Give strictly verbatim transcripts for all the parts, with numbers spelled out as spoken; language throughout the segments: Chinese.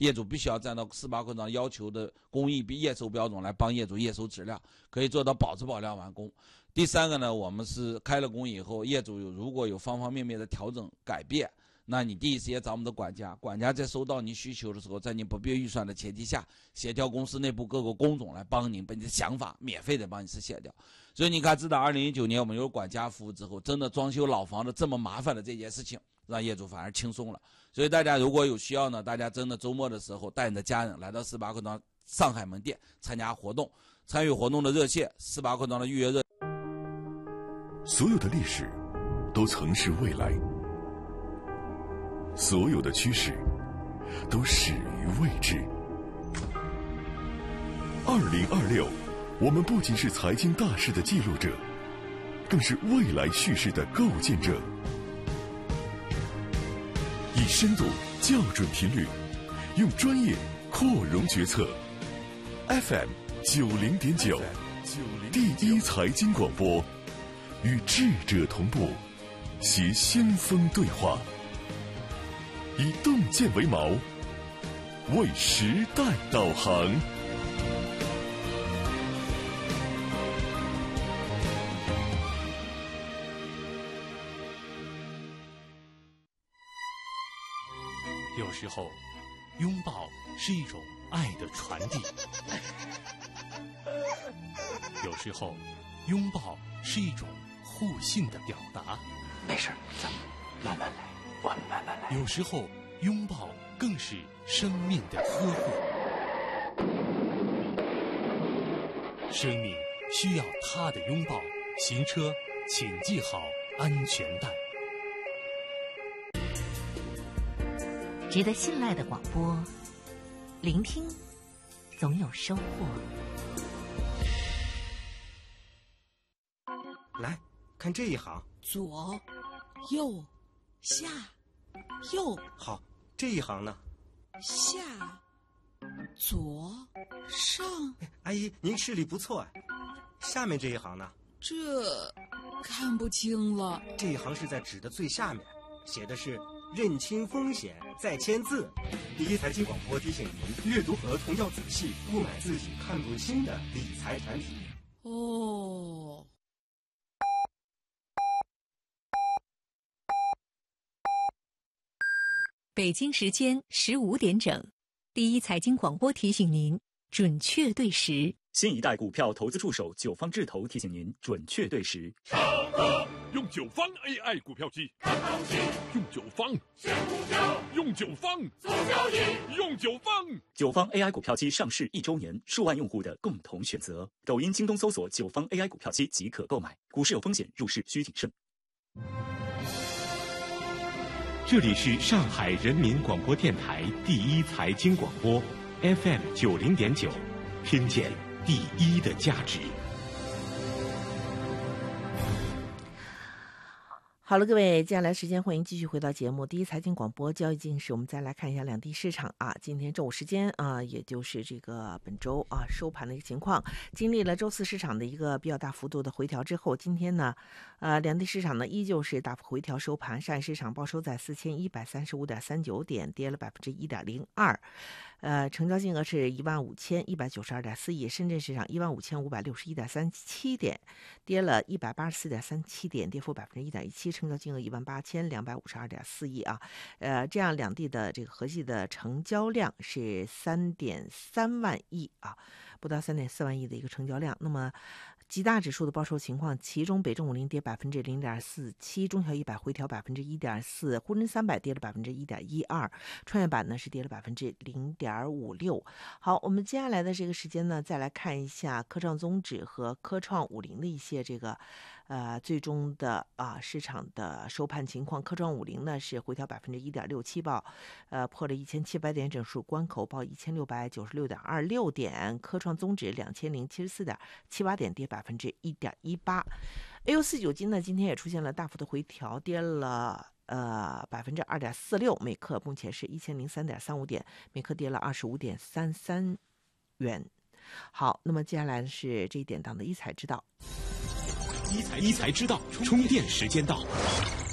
业主必须要按照四八规章要求的工艺验收标准来帮业主验收质量，可以做到保质保量完工。第三个呢，我们是开了工以后，业主有如果有方方面面的调整改变，那你第一时间找我们的管家，管家在收到你需求的时候，在你不必预算的前提下，协调公司内部各个工种来帮您把你的想法免费的帮你实现掉。所以你看，自打二零一九年我们有管家服务之后，真的装修老房子这么麻烦的这件事情，让业主反而轻松了。所以大家如果有需要呢，大家真的周末的时候带你的家人来到四八规章上海门店参加活动，参与活动的热线四八规章的预约热。 所有的历史都曾是未来，所有的趋势都始于未知。二零二六，我们不仅是财经大事的记录者，更是未来叙事的构建者。以深度校准频率，用专业扩容决策。F M 九零点九，第一财经广播，与智者同步，携先锋对话，以洞见为锚，为时代导航。 有时候，拥抱是一种爱的传递；有时候，拥抱是一种互信的表达。 没事，咱们慢慢来，我们慢慢来。 有时候，拥抱更是生命的呵护。生命需要他的拥抱。行车，请系好安全带。 值得信赖的广播，聆听总有收获。 来看这一行， 左、右、下、右。 好，这一行呢？ 下、左、上。 阿姨，您视力不错哎。下面这一行呢？ 这看不清了。 这一行是在纸的最下面，写的是认清风险再签字。第一财经广播提醒您，阅读合同要仔细，不买自己看不清的理财产品。 哦。 北京时间十五点整，第一财经广播提醒您准确对时。 新一代股票投资助手九方智投提醒您准确对时。 上课用九方 A I 股票机，看行情；用九方选股票，用九方做交易，用九方。 九方 A I 股票机上市一周年，数万用户的共同选择。抖音、京东搜索九方 A I 股票机即可购买。股市有风险，入市需谨慎。 这里是上海人民广播电台第一财经广播 F M 九零点九，听见第一的价值。 好了，各位，接下来时间欢迎继续回到节目第一财经广播交易进时，我们再来看一下两地市场啊，今天中午时间啊，也就是这个本周啊收盘的一个情况，经历了周四市场的一个比较大幅度的回调之后，今天呢，呃，两地市场呢依旧是大幅回调收盘，上海市场报收在四千一百三十五点三九点，跌了百分之一点零二。呃，成交金额是一万五千一百九十二点四亿，深圳市场一万五千五百六十一点三七点，跌了一百八十四点三七点，跌幅百分之一点一七，成交金额一万八千两百五十二点四亿啊。呃，这样两地的这个合计的成交量是三点三万亿啊，不到三点四万亿的一个成交量。那么几大指数的报收情况，其中北证五零跌百分之零点四七，中小一百回调百分之一点四，沪深三百跌了百分之一点一二，创业板呢是跌了百分之零点五六。好，我们接下来的这个时间呢，再来看一下科创综指和科创五零的一些这个呃最终的啊市场的收盘情况。科创五零呢是回调百分之一点六七，报呃破了一千七百点整数关口，报一千六百九十六点二六点。科创综指两千零七十四点七八点，跌百分之一点一八。A 五四九金呢今天也出现了大幅的回调，跌了呃百分之二点四六，每克目前是一千零三点三五点，每克跌了二十五点三三元。好，那么接下来是这一点档的一财之道。 一财之道，充电时间到。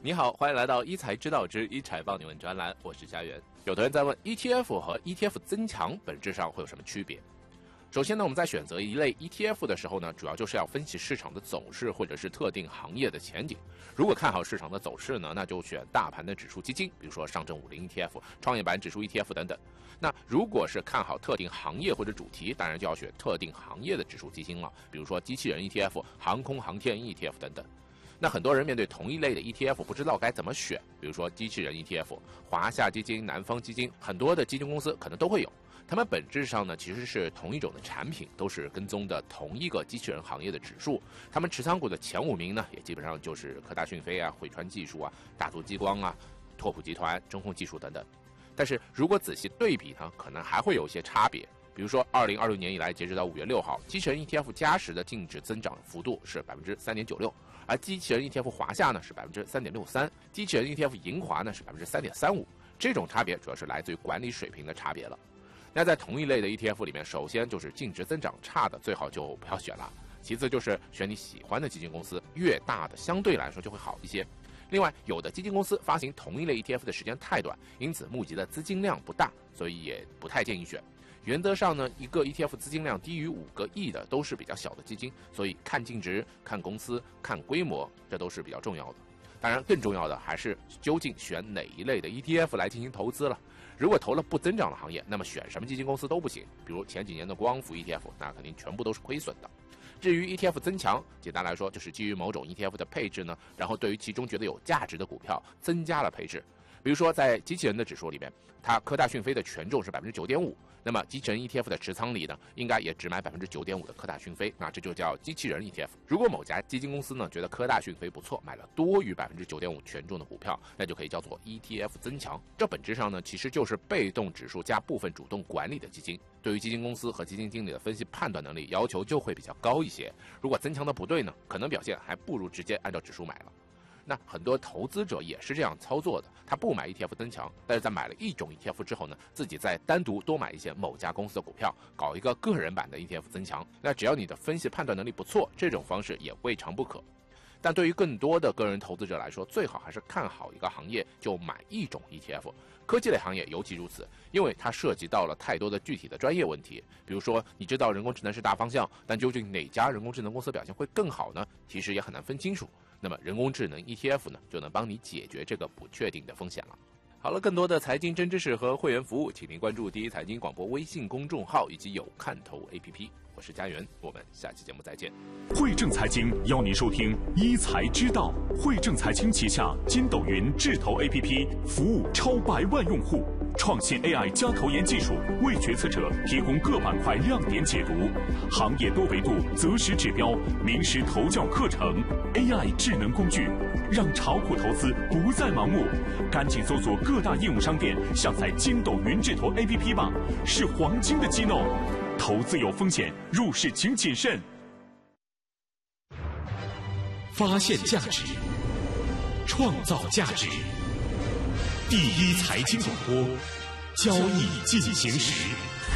你好，欢迎来到一财知道之一财帮你问专栏，我是佳源。有的人在问 E T F 和 E T F 增强本质上会有什么区别？首先呢，我们在选择一类 E T F 的时候呢，主要就是要分析市场的走势或者是特定行业的前景。如果看好市场的走势呢，那就选大盘的指数基金，比如说上证五零 E T F、创业板指数 E T F 等等。那如果是看好特定行业或者主题，当然就要选特定行业的指数基金了，比如说机器人 E T F、航空航天 E T F 等等。那很多人面对同一类的 E T F 不知道该怎么选，比如说机器人 E T F、华夏基金、南方基金，很多的基金公司可能都会有。它们本质上呢其实是同一种的产品，都是跟踪的同一个机器人行业的指数。他们持仓股的前五名呢，也基本上就是科大讯飞啊、汇川技术啊、大族激光啊、拓普集团、中控技术等等。但是如果仔细对比呢，可能还会有一些差别。比如说，二零二六年以来，截止到五月六号，机器人 E T F 加时的净值增长幅度是百分之三点九六，而机器人 E T F 华夏呢是百分之三点六三，机器人 E T F 银华呢是百分之三点三五。这种差别主要是来自于管理水平的差别了。那在同一类的 E T F 里面，首先就是净值增长差的最好就不要选了，其次就是选你喜欢的基金公司，越大的相对来说就会好一些。另外，有的基金公司发行同一类 E T F 的时间太短，因此募集的资金量不大，所以也不太建议选。原则上呢，一个 E T F 资金量低于五个亿的都是比较小的基金，所以看净值、看公司、看规模，这都是比较重要的。当然，更重要的还是究竟选哪一类的 E T F 来进行投资了。如果投了不增长的行业，那么选什么基金公司都不行。比如前几年的光伏 E T F， 那肯定全部都是亏损的。至于 E T F 增强，简单来说就是基于某种 E T F 的配置呢，然后对于其中觉得有价值的股票增加了配置。比如说在机器人的指数里面，它科大讯飞的权重是百分之九点五，那么机器人 E T F 的持仓里呢，应该也只买百分之九点五的科大讯飞，那这就叫机器人 E T F。如果某家基金公司呢觉得科大讯飞不错，买了多于百分之九点五权重的股票，那就可以叫做 E T F 增强。这本质上呢其实就是被动指数加部分主动管理的基金，对于基金公司和基金经理的分析判断能力要求就会比较高一些。如果增强的不对呢，可能表现还不如直接按照指数买了。那很多投资者也是这样操作的，他不买 E T F 增强，但是在买了一种 E T F 之后呢，自己再单独多买一些某家公司的股票，搞一个个人版的 E T F 增强。那只要你的分析判断能力不错，这种方式也未尝不可。但对于更多的个人投资者来说，最好还是看好一个行业就买一种 E T F。科技类行业尤其如此，因为它涉及到了太多的具体的专业问题。比如说，你知道人工智能是大方向，但究竟哪家人工智能公司表现会更好呢？其实也很难分清楚。那么人工智能 E T F 呢，就能帮你解决这个不确定的风险了。好了，更多的财经真知识和会员服务，请您关注第一财经广播微信公众号以及有看头 A P P。我是佳源，我们下期节目再见。 汇正财经邀您收听一财知道。汇正财经旗下筋斗云智投 A P P 服务超百万用户，创新 A I 加投研技术，为决策者提供各板块亮点解读，行业多维度择时指标，名师投教课程 ，A I 智能工具，让炒股投资不再盲目。赶紧搜索各大应用商店，下载筋斗云智投 A P P 吧，是黄金的机弄。投资有风险，入市请谨慎。 发现价值，创造价值。第一财经广播，交易进行时。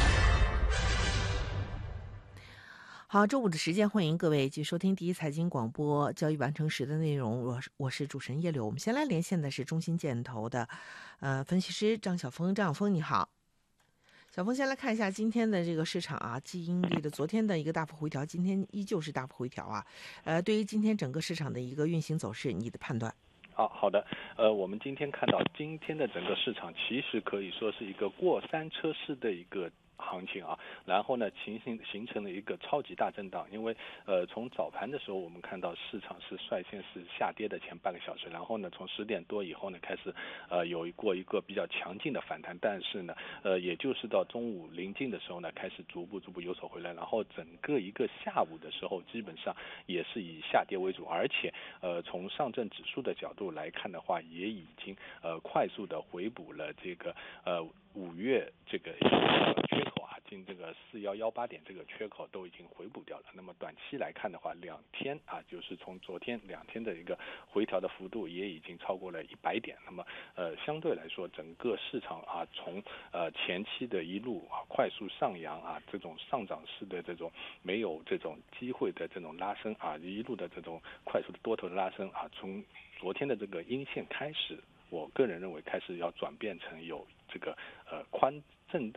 好，周五的时间，欢迎各位继续收听第一财经广播交易完成时的内容。我是我是主持人叶柳。我们先来连线的是中信建投的呃分析师张晓峰，张晓峰你好。小峰，先来看一下今天的这个市场啊，经历了昨天的一个大幅回调，今天依旧是大幅回调啊。呃，对于今天整个市场的一个运行走势，你的判断？ 好、啊、好的，呃，我们今天看到今天的整个市场其实可以说是一个过山车式的一个行情啊，然后呢形形形成了一个超级大震荡，因为呃从早盘的时候我们看到市场是率先是下跌的前半个小时，然后呢从十点多以后呢开始呃有过一个比较强劲的反弹，但是呢呃也就是到中午临近的时候呢开始逐步逐步有所回来，然后整个一个下午的时候基本上也是以下跌为主，而且呃从上证指数的角度来看的话，也已经呃快速的回补了这个呃五月这个缺口啊， 经这个四幺幺八点这个缺口都已经回补掉了。那么短期来看的话，两天啊，就是从昨天两天的一个回调的幅度也已经超过了一百点。那么呃，相对来说，整个市场啊，从呃前期的一路啊快速上扬啊，这种上涨式的这种没有这种机会的这种拉升啊，一路的这种快速的多头的拉升啊，从昨天的这个阴线开始，我个人认为开始要转变成有这个呃宽震荡